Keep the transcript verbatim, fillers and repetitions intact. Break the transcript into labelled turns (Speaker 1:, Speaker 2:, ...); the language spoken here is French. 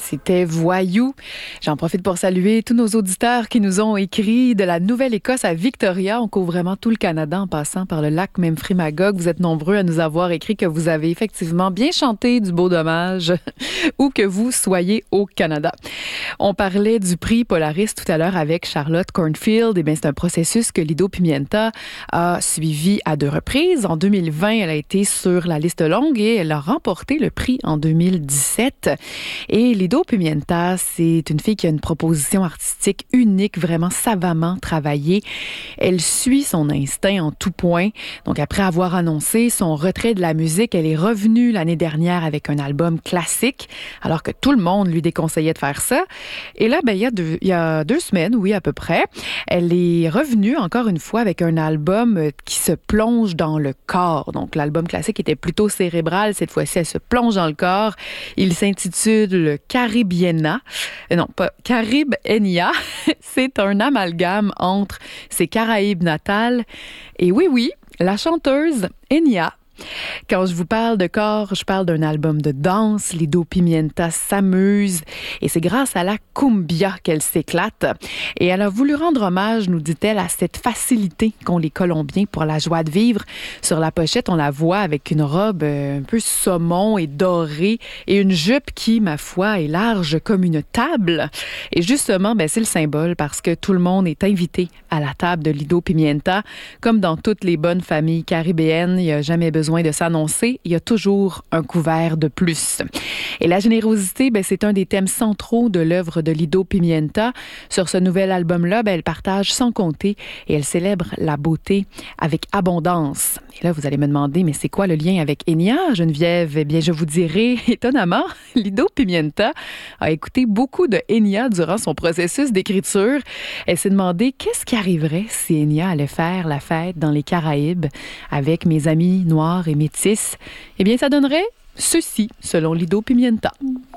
Speaker 1: C'était Voyou. J'en profite pour saluer tous nos auditeurs qui nous ont écrit de la Nouvelle-Écosse à Victoria. On couvre vraiment tout le Canada en passant par le lac Memphremagog. Vous êtes nombreux à nous avoir écrit que vous avez effectivement bien chanté du beau dommage où que vous soyez au Canada. On parlait du prix Polaris tout à l'heure avec Charlotte Cornfield. Eh bien, c'est un processus que Lido Pimienta a suivi à deux reprises. En deux mille vingt, elle a été sur la liste longue et elle a remporté le prix en deux mille dix-sept. Et Lido Pimienta, c'est une fille qui a une proposition artistique unique, vraiment savamment travaillée. Elle suit son instinct en tout point. Donc, après avoir annoncé son retrait de la musique, elle est revenue l'année dernière avec un album classique, alors que tout le monde lui déconseillait de faire ça. Et là, ben, il y a deux, il y a deux semaines, oui, à peu près, elle est revenue encore une fois avec un album qui se plonge dans le corps. Donc, l'album classique était plutôt cérébral. Cette fois-ci, elle se plonge dans le corps. Il s'intitule Caribiena. Non, pas Caribenia. C'est un amalgame entre ses Caraïbes natales et oui, oui, la chanteuse Enya. Quand je vous parle de corps, je parle d'un album de danse. Lido Pimienta s'amuse et c'est grâce à la cumbia qu'elle s'éclate. Et elle a voulu rendre hommage, nous dit-elle, à cette facilité qu'ont les Colombiens pour la joie de vivre. Sur la pochette, on la voit avec une robe un peu saumon et dorée et une jupe qui, ma foi, est large comme une table. Et justement, ben, c'est le symbole parce que tout le monde est invité à la table de Lido Pimienta. Comme dans toutes les bonnes familles caribéennes, il n'y a jamais besoin de s'annoncer, il y a toujours un couvert de plus. Et la générosité, ben, c'est un des thèmes centraux de l'œuvre de Lido Pimienta. Sur ce nouvel album-là, ben, elle partage sans compter et elle célèbre la beauté avec abondance. Et là, vous allez me demander, mais c'est quoi le lien avec Enya, Geneviève? Eh bien, je vous dirai, étonnamment, Lido Pimienta a écouté beaucoup de Enya durant son processus d'écriture. Elle s'est demandé qu'est-ce qui arriverait si Enya allait faire la fête dans les Caraïbes avec mes amis noirs et métis. Eh bien, ça donnerait ceci, selon Lido Pimienta.